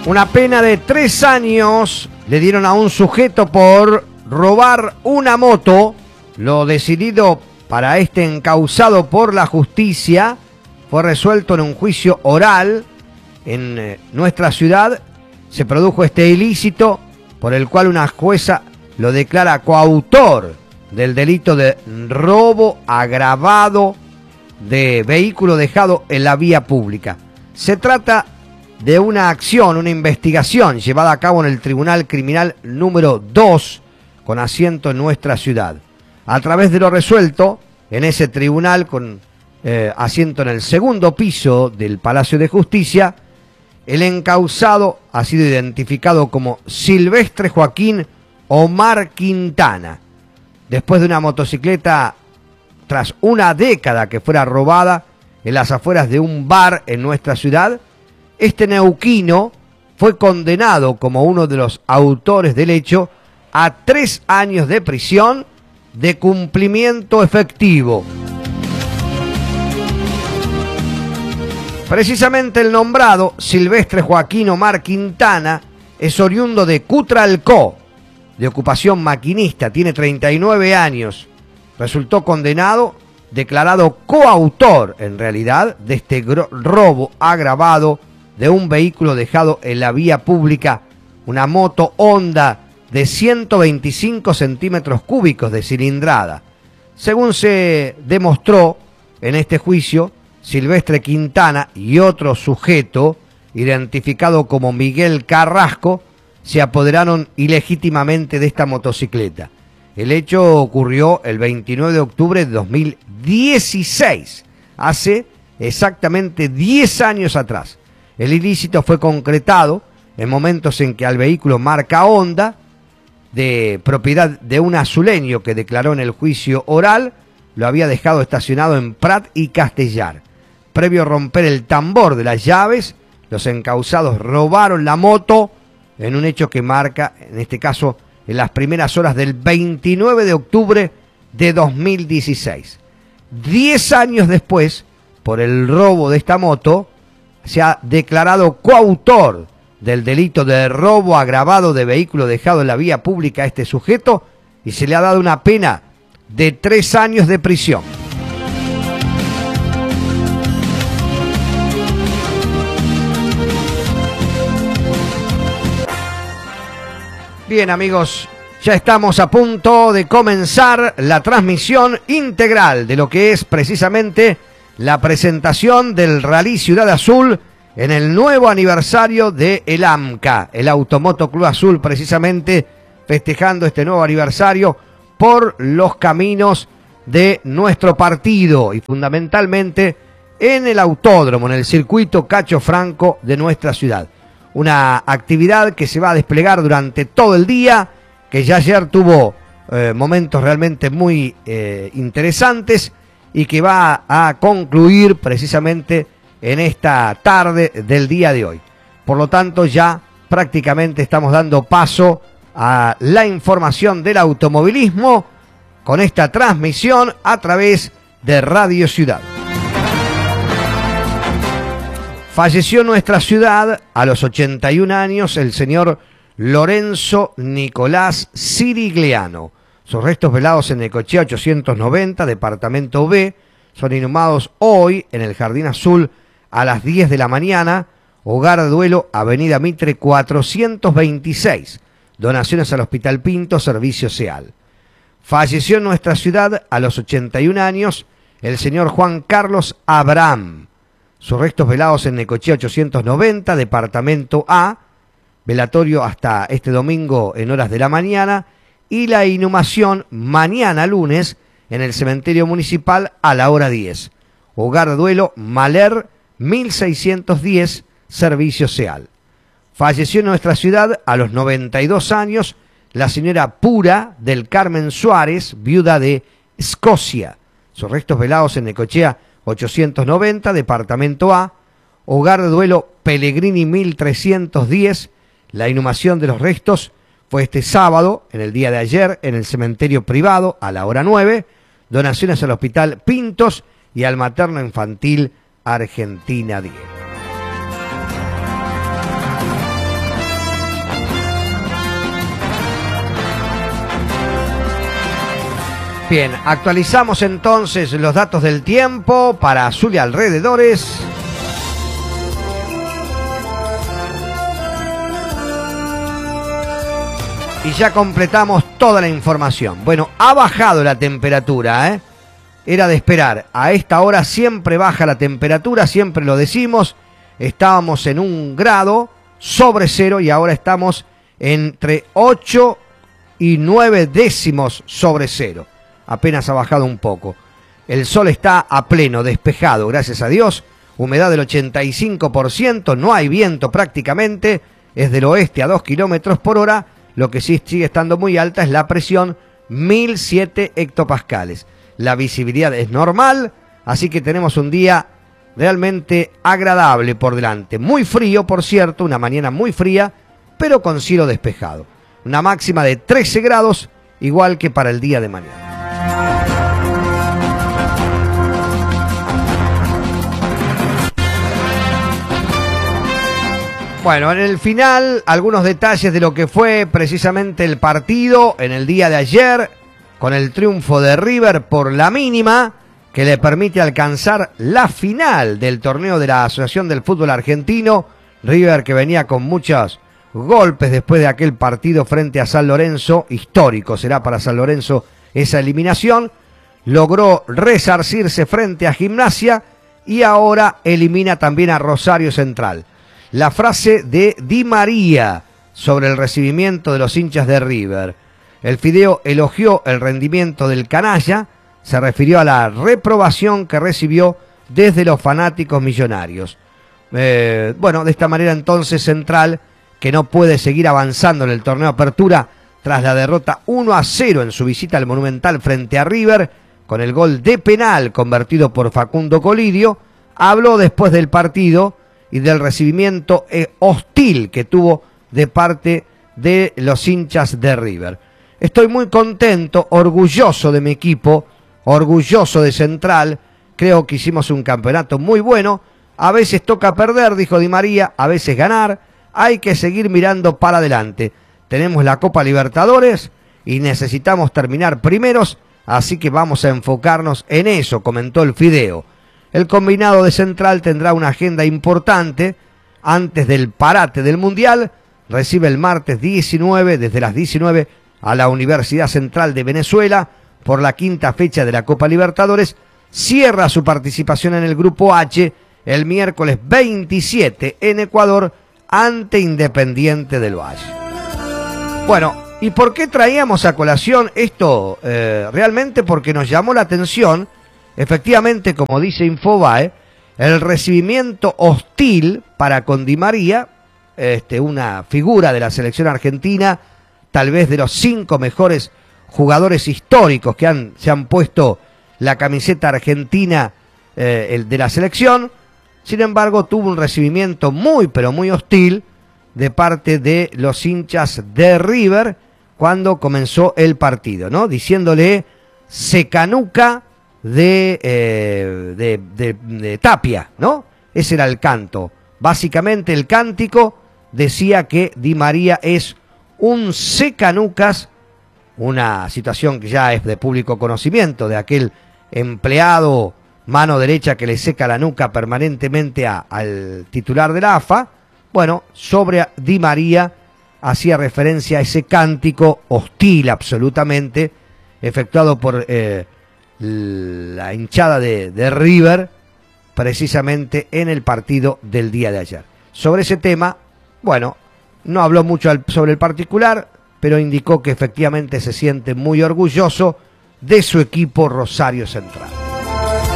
Una pena de 3 años le dieron a un sujeto por robar una moto. Lo decidido para este encausado por la justicia fue resuelto en un juicio oral en nuestra ciudad. Se produjo este ilícito por el cual una jueza lo declara coautor del delito de robo agravado de vehículo dejado en la vía pública. Se trata de una acción, una investigación llevada a cabo en el Tribunal Criminal número 2, con asiento en nuestra ciudad. A través de lo resuelto en ese tribunal, con asiento en el segundo piso del Palacio de Justicia, el encausado ha sido identificado como Silvestre Joaquín Omar Quintana. Después de una motocicleta, tras una década que fuera robada en las afueras de un bar en nuestra ciudad, este neuquino fue condenado como uno de los autores del hecho a 3 años de prisión de cumplimiento efectivo. Precisamente el nombrado Silvestre Joaquín Omar Quintana es oriundo de Cutralcó, de ocupación maquinista, tiene 39 años. Resultó condenado, declarado coautor en realidad de este robo agravado de un vehículo dejado en la vía pública, una moto Honda de 125 centímetros cúbicos de cilindrada. Según se demostró en este juicio, Silvestre Quintana y otro sujeto, identificado como Miguel Carrasco, se apoderaron ilegítimamente de esta motocicleta. El hecho ocurrió el 29 de octubre de 2016, hace exactamente 10 años atrás. El ilícito fue concretado en momentos en que al vehículo marca Honda, de propiedad de un azuleño que declaró en el juicio oral, lo había dejado estacionado en Prat y Castellar. Previo a romper el tambor de las llaves, los encausados robaron la moto en un hecho que marca, en este caso, en las primeras horas del 29 de octubre de 2016. 10 años después, por el robo de esta moto, se ha declarado coautor del delito de robo agravado de vehículo dejado en la vía pública a este sujeto y se le ha dado una pena de 3 años de prisión. Bien, amigos, ya estamos a punto de comenzar la transmisión integral de lo que es precisamente la presentación del Rally Ciudad Azul en el nuevo aniversario de el AMCA, el Automoto Club Azul, precisamente festejando este nuevo aniversario por los caminos de nuestro partido y fundamentalmente en el autódromo, en el circuito Cacho Franco de nuestra ciudad. Una actividad que se va a desplegar durante todo el día, que ya ayer tuvo momentos realmente muy interesantes y que va a concluir precisamente en esta tarde del día de hoy. Por lo tanto, ya prácticamente estamos dando paso a la información del automovilismo con esta transmisión a través de Radio Ciudad. Falleció en nuestra ciudad a los 81 años el señor Lorenzo Nicolás Cirigliano. Sus restos velados en Necochea 890, departamento B, son inhumados hoy en el Jardín Azul a las 10 de la mañana, Hogar de Duelo, Avenida Mitre 426, donaciones al Hospital Pinto, servicio SEAL. Falleció en nuestra ciudad a los 81 años el señor Juan Carlos Abraham. Sus restos velados en Necochea 890, departamento A, velatorio hasta este domingo en horas de la mañana y la inhumación mañana lunes en el cementerio municipal a la hora 10. Hogar de Duelo, Maler 1610, servicio SEAL. Falleció en nuestra ciudad a los 92 años la señora Pura del Carmen Suárez, viuda de Escocia. Sus restos velados en Necochea 890, departamento A, Hogar de Duelo Pellegrini 1310. La inhumación de los restos fue este sábado, en el día de ayer, en el cementerio privado a la hora 9. Donaciones al Hospital Pintos y al Materno Infantil Argentina 10. Bien, actualizamos entonces los datos del tiempo para Zulia alrededores. Y ya completamos toda la información. Bueno, ha bajado la temperatura, ¿eh? Era de esperar. A esta hora siempre baja la temperatura, siempre lo decimos. Estábamos en 1 grado sobre cero y ahora estamos entre 8 y 9 décimos sobre cero. Apenas ha bajado un poco. El sol está a pleno, despejado, gracias a Dios. Humedad del 85%, no hay viento prácticamente. Es del oeste a 2 kilómetros por hora. Lo que sí sigue estando muy alta es la presión, 1007 hectopascales. La visibilidad es normal, así que tenemos un día realmente agradable por delante. Muy frío, por cierto, una mañana muy fría, pero con cielo despejado. Una máxima de 13 grados, igual que para el día de mañana. Bueno, en el final, algunos detalles de lo que fue precisamente el partido en el día de ayer, con el triunfo de River por la mínima, que le permite alcanzar la final del torneo de la Asociación del Fútbol Argentino. River, que venía con muchos golpes después de aquel partido frente a San Lorenzo, histórico será para San Lorenzo esa eliminación, logró resarcirse frente a Gimnasia y ahora elimina también a Rosario Central. La frase de Di María sobre el recibimiento de los hinchas de River. El Fideo elogió el rendimiento del canalla, se refirió a la reprobación que recibió desde los fanáticos millonarios. Bueno, de esta manera entonces Central, que no puede seguir avanzando en el torneo Apertura tras la derrota 1-0 en su visita al Monumental frente a River, con el gol de penal convertido por Facundo Colidio, habló después del partido y del recibimiento hostil que tuvo de parte de los hinchas de River. Estoy muy contento, orgulloso de mi equipo, orgulloso de Central. Creo que hicimos un campeonato muy bueno. A veces toca perder, dijo Di María, a veces ganar. Hay que seguir mirando para adelante. Tenemos la Copa Libertadores y necesitamos terminar primeros, así que vamos a enfocarnos en eso, comentó el Fideo. El combinado de Central tendrá una agenda importante antes del parate del Mundial. Recibe el martes 19, desde las 19, a la Universidad Central de Venezuela por la 5ª fecha de la Copa Libertadores. Cierra su participación en el Grupo H el miércoles 27 en Ecuador ante Independiente del Valle. Bueno, ¿y por qué traíamos a colación esto? Realmente porque nos llamó la atención. Efectivamente, como dice Infobae, el recibimiento hostil para con Di María, una figura de la selección argentina, tal vez de los 5 mejores jugadores históricos que se han puesto la camiseta argentina de la selección. Sin embargo, tuvo un recibimiento muy, pero muy hostil de parte de los hinchas de River cuando comenzó el partido, ¿no? Diciéndole secanuca de Tapia, ¿no? Ese era el canto. Básicamente el cántico decía que Di María es un secanucas, una situación que ya es de público conocimiento, de aquel empleado mano derecha que le seca la nuca permanentemente al titular de la AFA. Bueno, sobre Di María hacía referencia a ese cántico hostil absolutamente, efectuado por la hinchada de River, precisamente en el partido del día de ayer. Sobre ese tema, bueno, no habló mucho sobre el particular, pero indicó que efectivamente se siente muy orgulloso de su equipo Rosario Central.